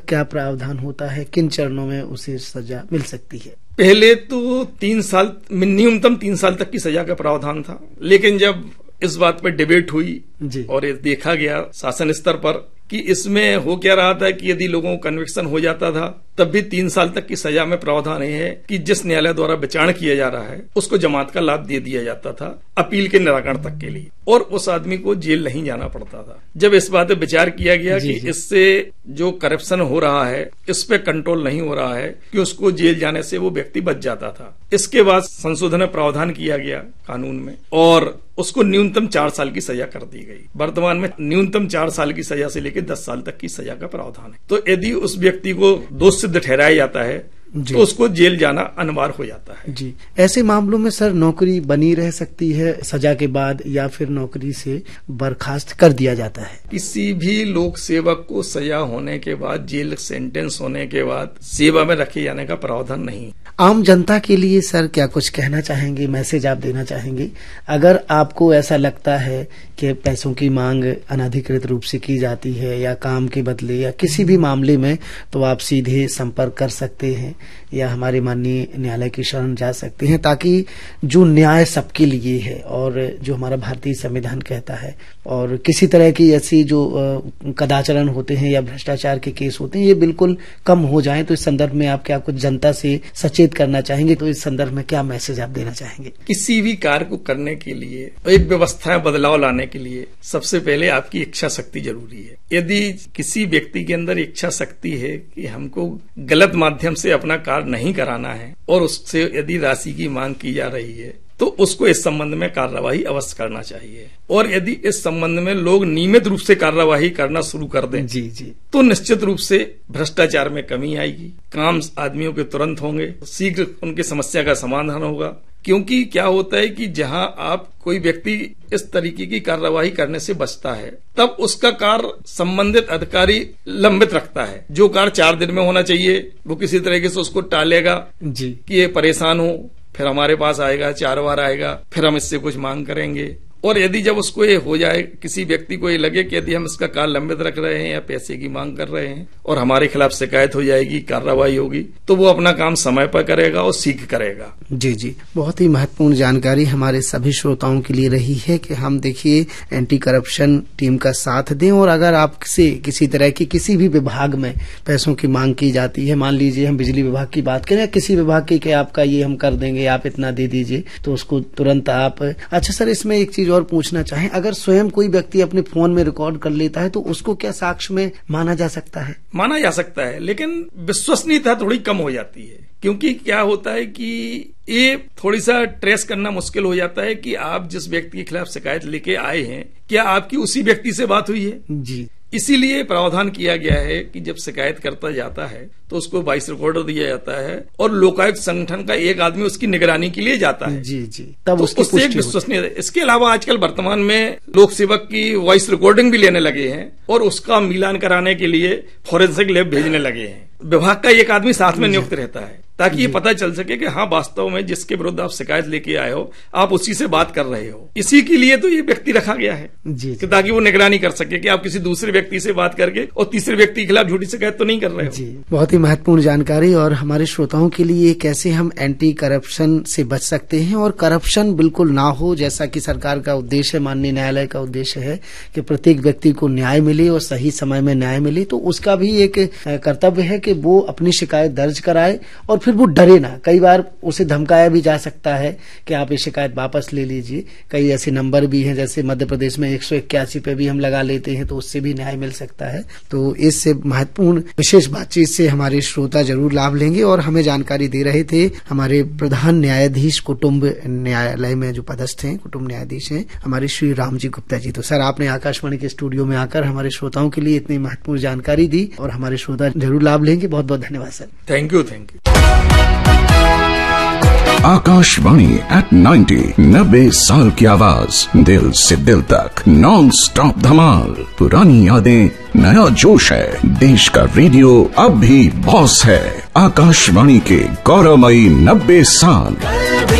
क्या प्रावधान होता है, किन चरणों में उसे सजा मिल सकती है? पहले तो 3 साल, न्यूनतम 3 साल तक की सजा का प्रावधान था, लेकिन जब इस बात पर डिबेट हुई और ये देखा गया शासन स्तर पर कि इसमें हो क्या रहा था कि यदि लोगों को कन्विक्शन हो जाता था तब भी 3 साल तक की सजा में प्रावधान है कि जिस न्यायालय द्वारा विचारण किया जा रहा है उसको जमानत का लाभ दे दिया जाता था अपील के निराकरण तक के लिए, और उस आदमी को जेल नहीं जाना पड़ता था। जब इस बात पर विचार किया गया कि इससे जो करप्शन हो रहा है इस पे कंट्रोल नहीं हो रहा है कि उसको जेल जाने से वो व्यक्ति बच जाता था, इसके बाद संशोधन में प्रावधान किया गया कानून में और उसको न्यूनतम 4 साल की सजा कर दी गई। वर्तमान में न्यूनतम 4 साल की सजा से लेकर 10 साल तक की सजा का प्रावधान है। तो यदि उस व्यक्ति को दोष सिद्ध ठहराया जाता है तो उसको जेल जाना अनिवार्य हो जाता है। जी, ऐसे मामलों में सर नौकरी बनी रह सकती है सजा के बाद या फिर नौकरी से बर्खास्त कर दिया जाता है? किसी भी लोक सेवक को सजा होने के बाद, जेल सेंटेंस होने के बाद सेवा में रखे जाने का प्रावधान नहीं। आम जनता के लिए सर क्या कुछ कहना चाहेंगे, मैसेज आप देना चाहेंगे? अगर आपको ऐसा लगता है कि पैसों की मांग अनधिकृत रूप से की जाती है या काम के बदले या किसी भी मामले में, तो आप सीधे संपर्क कर सकते हैं या हमारे माननीय न्यायालय की शरण जा सकते हैं, ताकि जो न्याय सबके लिए है और जो हमारा भारतीय संविधान कहता है और किसी तरह की ऐसी जो कदाचरण होते हैं या भ्रष्टाचार के केस होते हैं ये बिल्कुल कम हो जाएं। तो इस संदर्भ में आप क्या कुछ जनता से सचेत करना चाहेंगे? तो इस संदर्भ में क्या मैसेज आप देना चाहेंगे? किसी भी कार्य को करने के लिए, एक व्यवस्था बदलाव लाने के लिए सबसे पहले आपकी इच्छा शक्ति जरूरी है। यदि किसी व्यक्ति के अंदर इच्छा शक्ति है कि हमको गलत माध्यम से अपना कार्य नहीं कराना है और उससे यदि राशि की मांग की जा रही है तो उसको इस संबंध में कार्यवाही अवश्य करना चाहिए, और यदि इस संबंध में लोग नियमित रूप से कार्यवाही करना शुरू कर दें तो निश्चित रूप से भ्रष्टाचार में कमी आएगी, काम आदमियों के तुरंत होंगे, शीघ्र उनकी समस्या का समाधान होगा। क्योंकि क्या होता है कि जहां आप कोई व्यक्ति इस तरीके की कार्यवाही करने से बचता है तब उसका कार्य संबंधित अधिकारी लंबित रखता है। जो कार्य 4 दिन में होना चाहिए वो किसी तरीके से उसको टालेगा कि ये परेशान हो, फिर हमारे पास आएगा, 4 बार आएगा, फिर हम इससे कुछ मांग करेंगे। और यदि जब उसको ये हो जाए, किसी व्यक्ति को ये लगे कि यदि हम इसका कार्य लंबित रख रहे हैं या पैसे की मांग कर रहे हैं और हमारे खिलाफ शिकायत हो जाएगी, कार्रवाई होगी, तो वो अपना काम समय पर करेगा और शीघ्र करेगा। जी, बहुत ही महत्वपूर्ण जानकारी हमारे सभी श्रोताओं के लिए रही है कि हम देखिए एंटी करप्शन टीम का साथ दें, और अगर आपसे किसी तरह की किसी भी विभाग में पैसों की मांग की जाती है, मान लीजिए हम बिजली विभाग की बात करें या किसी विभाग की कि आपका ये हम कर देंगे, आप इतना दे दीजिए, तो उसको तुरंत आप। अच्छा सर, इसमें एक चीज और पूछना चाहें, अगर स्वयं कोई व्यक्ति अपने फोन में रिकॉर्ड कर लेता है तो उसको क्या साक्ष्य में माना जा सकता है? माना जा सकता है, लेकिन विश्वसनीयता थोड़ी कम हो जाती है। क्योंकि क्या होता है कि ये थोड़ी सा ट्रेस करना मुश्किल हो जाता है कि आप जिस व्यक्ति के खिलाफ शिकायत लेके आए हैं क्या आपकी उसी व्यक्ति से बात हुई है। जी, इसीलिए प्रावधान किया गया है कि जब शिकायत करता जाता है तो उसको वॉइस रिकॉर्डर दिया जाता है और लोकायुक्त संगठन का एक आदमी उसकी निगरानी के लिए जाता है। जी, तब तो उससे एक विश्वसनीय। इसके अलावा आजकल वर्तमान में लोक सेवक की वॉइस रिकॉर्डिंग भी लेने लगे हैं और उसका मिलान कराने के लिए फॉरेंसिक लैब भेजने लगे हैं। विभाग का एक आदमी साथ में नियुक्त रहता है ताकि ये पता चल सके कि हाँ वास्तव में जिसके विरुद्ध आप शिकायत लेके आए हो आप उसी से बात कर रहे हो। इसी के लिए तो ये व्यक्ति रखा गया है कि ताकि वो निगरानी कर सके कि आप किसी दूसरे व्यक्ति से बात करके और तीसरे व्यक्ति के खिलाफ झूठी शिकायत तो नहीं कर रहे हो। जी, बहुत ही महत्वपूर्ण जानकारी। और हमारे श्रोताओं के लिए कैसे हम एंटी करप्शन से बच सकते हैं और करप्शन बिल्कुल ना हो, जैसा कि सरकार का उद्देश्य है, माननीय न्यायालय का उद्देश्य है कि प्रत्येक व्यक्ति को न्याय मिले और सही समय में न्याय मिले, तो उसका भी एक कर्तव्य है कि वो अपनी शिकायत दर्ज कराए और फिर वो डरे ना। कई बार उसे धमकाया भी जा सकता है कि आप ये शिकायत वापस ले लीजिए। कई ऐसे नंबर भी हैं, जैसे मध्य प्रदेश में 181 पे भी हम लगा लेते हैं, तो उससे भी न्याय मिल सकता है। तो इससे महत्वपूर्ण विशेष बातचीत से हमारे श्रोता जरूर लाभ लेंगे। और हमें जानकारी दे रहे थे हमारे प्रधान न्यायाधीश कुटुंब न्यायालय में जो पदस्थ हैं, कुटुंब न्यायाधीश हैं, हमारे श्री रामजी गुप्ता जी। तो सर, आपने आकाशवाणी के स्टूडियो में आकर हमारे श्रोताओं के लिए इतनी महत्वपूर्ण जानकारी दी और हमारे श्रोता जरूर लाभ लेंगे। बहुत बहुत धन्यवाद sir. Thank you. Akashvani eight 90 साल की आवाज, दिल से दिल तक नॉन स्टॉप धमाल। पुरानी यादें, नया जोश है, देश का रेडियो अब भी बॉस है। आकाशवाणी के गौरवमयी 90 साल।